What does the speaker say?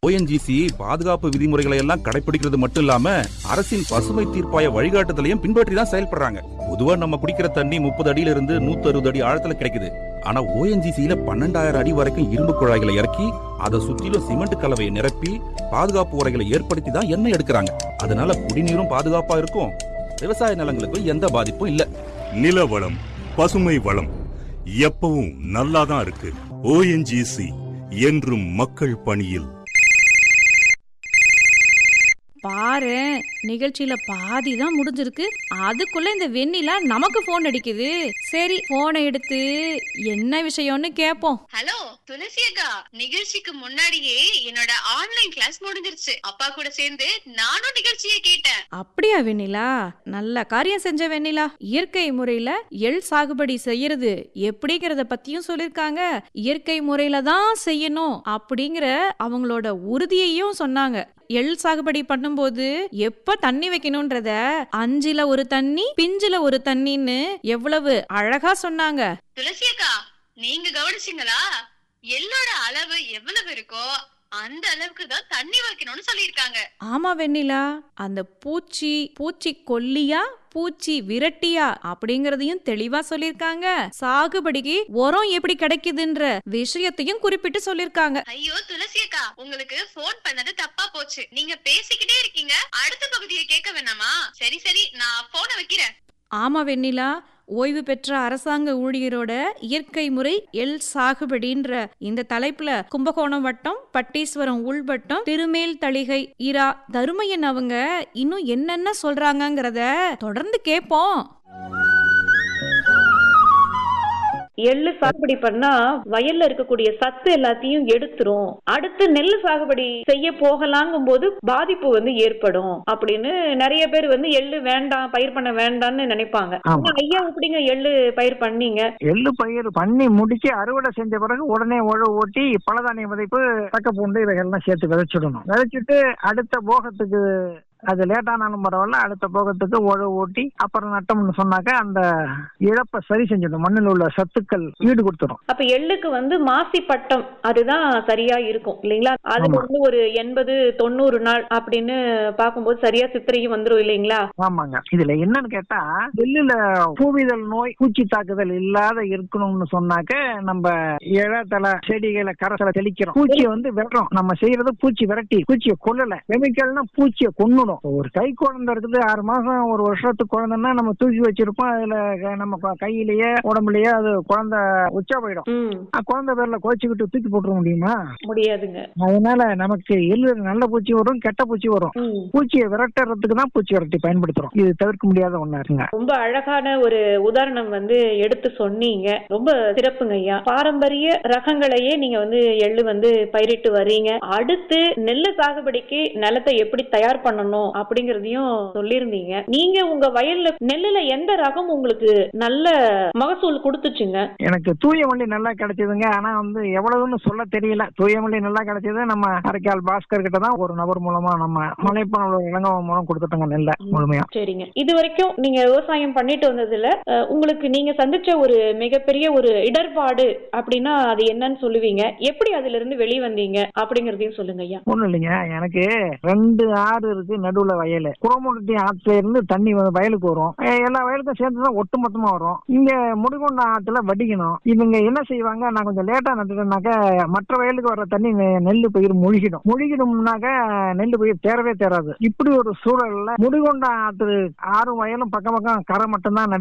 ONGC பாதுகாப்பு விதிமுறைகளை எல்லாம் கடைபிடிக்கிறது மட்டும் இல்லாம அரசின் பசுமை தீர்ப்பாய வழிகாட்டுதலையும் பின்பற்றி தான் செயல்படுறாங்க. பொதுவா நம்ம குடிக்கிற தண்ணி 30 அடியில இருந்து 160 அடி ஆழத்துல கிடைக்குது. ஆனா ONGCல 12,000 அடி வரைக்கும் இரும்பு குழாய்களை இறக்கி அதை சுத்திலும் சிமெண்ட் கலவையை நிரப்பி பாதுகாப்பு உரைகளை ஏற்படுத்தி தான் எண்ணெய் எடுக்கிறாங்க. அதனால குடிநீரும் பாதுகாப்பா இருக்கும், விவசாய நிலங்களுக்கும் எந்த பாதிப்பும் இல்ல. நில வளம், பசுமை வளம் எப்பவும் நல்லாதான் இருக்கு. ONGC என்றும் மக்கள் பணியில். பாரு, நிகழ்ச்சியில பாதி தான் முடிஞ்சிருக்கு. அதுக்குள்ள இந்த வெண்ணிலா நமக்கு போன் அடிக்குது. சரி, போனை எடுத்து என்ன விஷயம்னு கேப்போம். ஹலோ துளசி அக்கா, நிகழ்ச்சிக்கு முன்னாடியே என்னோட ஆன்லைன் கிளாஸ் முடிஞ்சிருச்சு. அப்பா கூட சேர்ந்து நானும் நிகழ்ச்சியை கேட்டேன். அப்படியா வெண்ணிலா? நல்ல காரியம் செஞ்ச வெண்ணிலா. இயற்கை முறையில எள் சாகுபடி செய்யறது எப்படிங்கறத பத்தியும் சொல்லிருக்காங்க. இயற்கை முறையில தான் செய்யணும் அப்படிங்கிற அவங்களோட உறுதியையும் சொன்னாங்க. எள் சாகுபடி பண்ணும்போது எப்ப தண்ணி வைக்கணும்ன்றத 5ல ஒரு தண்ணி, பிஞ்சுல ஒரு தண்ணின்னு எவ்வளவு அழகா சொன்னாங்க. துளசி அக்கா, நீங்க கவனிச்சீங்களா? எள்ளோட அளவு எவ்வளவு இருக்கோ அந்த அளவுக்கு தான் தண்ணி வைக்கணும்னு சொல்லிருக்காங்க. ஆமா வெண்ணிலா, அந்த பூச்சி கொல்லியா பூச்சி விரட்டியா அப்படிங்கறதையும் தெளிவா சொல்லிருக்காங்க. சாகுபடிக்கு உரம் எப்படி கிடைக்குதுன்ற விஷயத்தையும் குறிப்பிட்டு சொல்லிருக்காங்க. ஐயோ துளசி அக்கா, உங்களுக்கு போன் பண்ணது தப்பா போச்சு. நீங்க பேசிக்கிட்டே இருக்கீங்க, அடுத்த பகுதியை கேட்க வேணாமா? சரி, நான் போனை வைக்கிறேன். ஆமா வெண்ணிலா, ஓய்வு பெற்ற அரசாங்க ஊழியரோட இயற்கை முறை எள் சாகுபடின்ற இந்த தலைப்புல கும்பகோணம் வட்டம், பட்டீஸ்வரம் உள்வட்டம், திருமேல் தளிகை இரா தருமையன் அவங்க இன்னும் என்னென்ன சொல்றாங்கங்கறத தொடர்ந்து கேட்போம். எள்ளு சாகுபடி பண்ணா வயல்ல இருக்கக்கூடிய சத்து எல்லாத்தையும் எடுத்துரும். அடுத்து நெல் சாகுபடி செய்ய போகலாங்கும் போது பாதிப்பு ஏற்படும் அப்படின்னு நிறைய பேர் எள்ளு வேண்டாம், பயிர் பண்ண வேண்டாம்னு நினைப்பாங்க. ஐயா, எப்படிங்க எள்ளு பயிர் பண்ணீங்க? எள்ளு பயிர் பண்ணி முடிச்சு அறுவடை செஞ்ச பிறகு உடனே உழவு ஓட்டி பலதானிய விதைப்பு, தக்கப்பூண்டு இவைகள்லாம் சேர்த்து விதைச்சிடணும். விதைச்சிட்டு அடுத்த போகத்துக்கு, அது லேட்டானாலும் பரவாயில்ல, அடுத்த போகத்துக்கு உழவு ஓட்டி அப்புறம் நட்டம்னு சொன்னாக்க அந்த இழப்பை சரி செஞ்சிடும், மண்ணில் உள்ள சத்துக்கள் ஈடு கொடுத்துடும். அப்ப எள்ளுக்கு மாசி பட்டம் அதுதான் சரியா இருக்கும் இல்லைங்களா? அது ஒரு 80-90 நாள் அப்படின்னு பார்க்கும்போது சரியா சித்திரையும் வந்துரும் இல்லைங்களா? ஆமாங்க. இதுல என்னன்னு கேட்டா, எள்ளுல பூவிதழ் நோய், பூச்சி தாக்குதல் இல்லாத இருக்கணும்னு சொன்னாக்க நம்ம இழத்தலை செடிகளை கரைசலை தெளிக்கிறோம். பூச்சியை விரட்டுறோம். நம்ம செய்யறது பூச்சி விரட்டி, பூச்சியை கொல்லல. கெமிக்கல்னா பூச்சியை கொன்னுடும். ஒரு கை குழந்தை இருக்குது, 6 மாசம் 1 வருஷத்துக்கு குழந்தைன்னா நம்ம தூக்கி வச்சிருப்போம். அதுல நம்ம கையிலேயே உடம்புலயே அது குழந்தை உச்சா போயிடும். குழந்தை பேர்ல குறைச்சிக்கிட்டு தூக்கி போட்டுற முடியுமா? முடியாதுங்க. அதனால நமக்கு எள்ளு நல்ல பூச்சி வரும், கெட்ட பூச்சி வரும். பூச்சியை விரட்டுறதுக்கு தான் பூச்சி விரட்டி பயன்படுத்துறோம். இது தவிர்க்க முடியாத ஒண்ணா இருக்குங்க. ரொம்ப அழகான ஒரு உதாரணம் எடுத்து சொன்னீங்க. ரொம்ப சிறப்புங்க ஐயா. பாரம்பரிய ரகங்களையே நீங்க எள்ளு பயிரிட்டு வர்றீங்க. அடுத்து நெல்லு சாகுபடிக்கு நிலத்தை எப்படி தயார் பண்ணணும் அப்படிங்கறதையும் சொல்லிருந்தீங்க. நீங்க உங்க வயல்ல நெல்லுல எந்த ரகம் உங்களுக்கு நல்ல மகசூல் கொடுத்துச்சுங்க? எனக்கு தூயமல்லி நல்லா கிடைச்சதுங்க. ஆனா எவ்வளவுன்னு சொல்ல தெரியல. தூயமல்லி நல்லா கிடைச்சது நம்ம அரைக்கால் பாஸ்கர் கிட்ட தான் ஒரு நபர் மூலமா நம்ம மலைப்பண இளங்கவன் மூலம் கொடுத்துட்டாங்க நெல்ல முழுமையா. சரிங்க. இது வரைக்கும் நீங்க விவசாயம் பண்ணிட்டு வந்ததுல உங்களுக்கு நீங்க சந்திச்ச ஒரு மிகப்பெரிய ஒரு இடர்பாடு அப்படின்னா அது என்னன்னு சொல்லுவீங்க? எப்படி அதுல இருந்து வெளியே வந்தீங்க அப்படிங்கறதையும் சொல்லுங்க ஐயா. ஒண்ணும் இல்லைங்க, எனக்கு 2 ஆறு இருக்கு, நடுவுல வயல். குரமுட்டி ஆத்துல இருந்து தண்ணி வயலுக்கு வரும். எல்லா வயலுக்கும் சேர்ந்துதான் ஒட்டு மொத்தமா வரும். இங்க முடிகொண்ட ஆத்துல வடிக்கணும். இவங்க என்ன செய்வாங்க, நான் கொஞ்சம் லேட்டா நட்டுட்டேன்னாக்க மற்ற வயலுக்கு வர்ற தண்ணி நெல்லு பயிர் முழுகிடும்னாக்க நெல்லு பயிர் தேரவே தேராது. இப்படி ஒரு சூழல்ல முடிகொண்ட ஆத்து 6 வயலும் பக்கம் கரை மட்டும்தான்